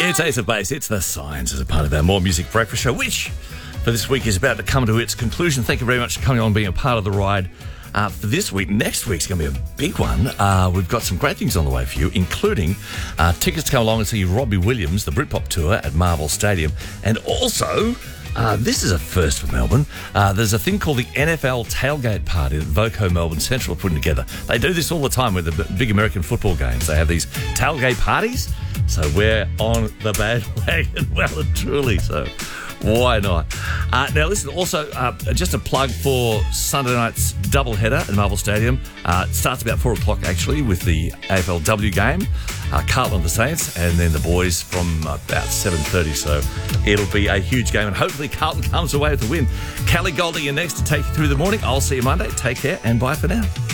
It's Ace of Base. It's the Science as a part of our More Music Breakfast show, which for this week is about to come to its conclusion. Thank you very much for coming on, being a part of the ride for this week. Next week's going to be a big one. We've got some great things on the way for you, including tickets to come along and see Robbie Williams, the Britpop Tour at Marvel Stadium. And also, this is a first for Melbourne. There's a thing called the NFL Tailgate Party that Voco Melbourne Central are putting together. They do this all the time with the big American football games. They have these tailgate parties. So we're on the bandwagon, well and truly. So why not? Now, listen, also, just a plug for Sunday night's doubleheader at Marvel Stadium. It starts about 4 o'clock, actually, with the AFLW game. Carlton the Saints, and then the boys from about 7:30. So it'll be a huge game, and hopefully Carlton comes away with the win. Callie Goldie, you're next to take you through the morning. I'll see you Monday. Take care, and bye for now.